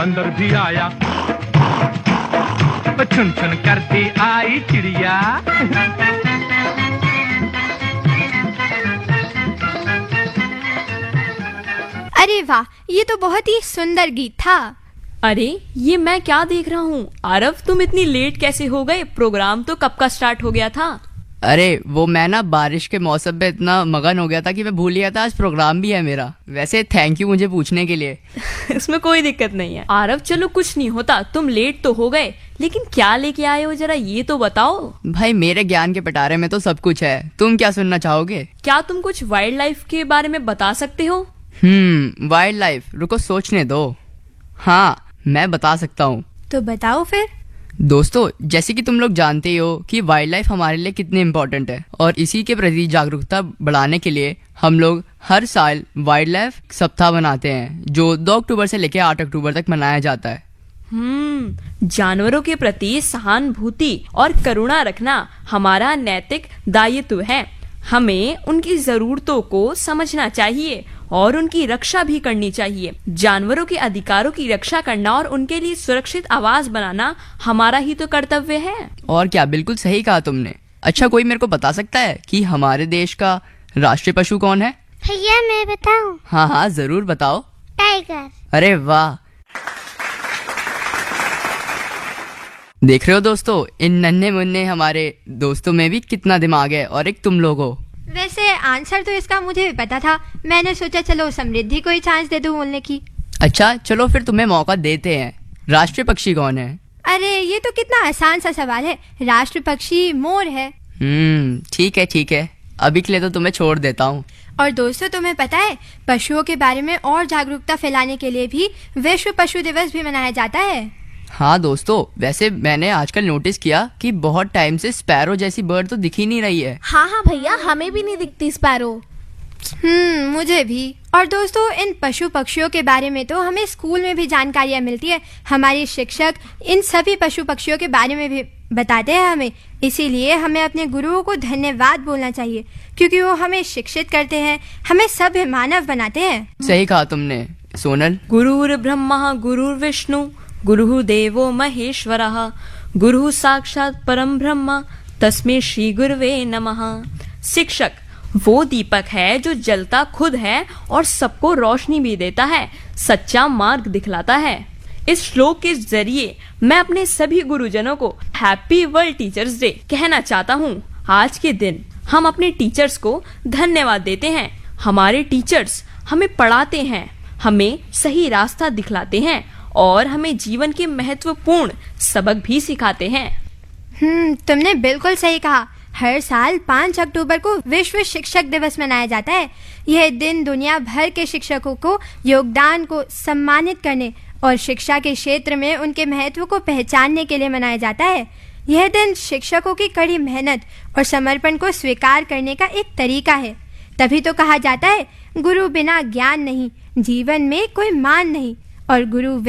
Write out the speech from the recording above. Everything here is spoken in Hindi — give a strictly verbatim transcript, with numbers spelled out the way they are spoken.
अंदर भी आया, चुन चुन करती आई चिड़िया। अरे वाह, ये तो बहुत ही सुंदर गीत था। अरे ये मैं क्या देख रहा हूँ? आरव, तुम इतनी लेट कैसे हो गए? प्रोग्राम तो कब का स्टार्ट हो गया था। अरे वो मैं ना बारिश के मौसम में इतना मगन हो गया था कि मैं भूल गया था आज प्रोग्राम भी है मेरा। वैसे थैंक यू मुझे पूछने के लिए। इसमें कोई दिक्कत नहीं है आरव, चलो कुछ नहीं होता। तुम लेट तो हो गए, लेकिन क्या लेके आए हो जरा ये तो बताओ। भाई मेरे ज्ञान के पिटारे में तो सब कुछ है, तुम क्या सुनना चाहोगे? क्या तुम कुछ वाइल्ड लाइफ के बारे में बता सकते हो? हम्म वाइल्ड लाइफ, रुको सोचने दो। हाँ मैं बता सकता हूँ। तो बताओ फिर। दोस्तों, जैसे कि तुम लोग जानते ही हो कि वाइल्ड लाइफ हमारे लिए कितनी इम्पोर्टेंट है, और इसी के प्रति जागरूकता बढ़ाने के लिए हम लोग हर साल वाइल्ड लाइफ सप्ताह बनाते हैं, जो दो अक्टूबर से लेकर आठ अक्टूबर तक मनाया जाता है। हम्म जानवरों के प्रति सहानुभूति और करुणा रखना हमारा नैतिक दायित्व है। हमें उनकी जरूरतों को समझना चाहिए और उनकी रक्षा भी करनी चाहिए। जानवरों के अधिकारों की रक्षा करना और उनके लिए सुरक्षित आवाज बनाना हमारा ही तो कर्तव्य है। और क्या, बिल्कुल सही कहा तुमने। अच्छा, कोई मेरे को बता सकता है कि हमारे देश का राष्ट्रीय पशु कौन है? भैया मैं बताऊं? हाँ हाँ जरूर बताओ। टाइगर। अरे वाह, देख रहे हो दोस्तों, इन नन्हे मुन्ने हमारे दोस्तों में भी कितना दिमाग है, और एक तुम लोग हो। वैसे आंसर तो इसका मुझे भी पता था, मैंने सोचा चलो समृद्धि को ही चांस दे दूं बोलने की। अच्छा चलो फिर तुम्हें मौका देते हैं। राष्ट्रीय पक्षी कौन है? अरे ये तो कितना आसान सा सवाल है, राष्ट्रीय पक्षी मोर है। हम्म ठीक है ठीक है, अभी के लिए तो तुम्हें छोड़ देता हूँ। और दोस्तों, तुम्हें पता है पशुओं के बारे में और जागरूकता फैलाने के लिए भी विश्व पशु दिवस भी मनाया जाता है। हाँ दोस्तों, वैसे मैंने आजकल नोटिस किया कि बहुत टाइम से स्पैरो जैसी बर्ड तो दिख ही नहीं रही है। हाँ हाँ भैया, हमें भी नहीं दिखती स्पैरो। हम्म मुझे भी। और दोस्तों, इन पशु पक्षियों के बारे में तो हमें स्कूल में भी जानकारियाँ मिलती है। हमारे शिक्षक इन सभी पशु पक्षियों के बारे में भी बताते हैं हमें। इसीलिए हमें अपने गुरुओं को धन्यवाद बोलना चाहिए, क्योंकि वो हमें शिक्षित करते हैं, हमें सभ्य मानव बनाते हैं। सही कहा तुमने सोनल। गुरुर् ब्रह्मा गुरुर्विष्णु गुरुः देवो महेश्वरः गुरुः साक्षात परम ब्रह्म तस्मै श्री गुरुवे नमः। शिक्षक वो दीपक है जो जलता खुद है और सबको रोशनी भी देता है, सच्चा मार्ग दिखलाता है। इस श्लोक के जरिए मैं अपने सभी गुरुजनों को हैप्पी वर्ल्ड टीचर्स डे कहना चाहता हूँ। आज के दिन हम अपने टीचर्स को धन्यवाद देते हैं। हमारे टीचर्स हमें पढ़ाते हैं, हमें सही रास्ता दिखलाते हैं और हमें जीवन के महत्वपूर्ण सबक भी सिखाते हैं। हम्म तुमने बिल्कुल सही कहा। हर साल पाँच अक्टूबर को विश्व शिक्षक दिवस मनाया जाता है। यह दिन दुनिया भर के शिक्षकों को योगदान को सम्मानित करने और शिक्षा के क्षेत्र में उनके महत्व को पहचानने के लिए मनाया जाता है। यह दिन शिक्षकों की कड़ी मेहनत और समर्पण को स्वीकार करने का एक तरीका है। तभी तो कहा जाता है, गुरु बिना ज्ञान नहीं, जीवन में कोई मान नहीं, और गुरु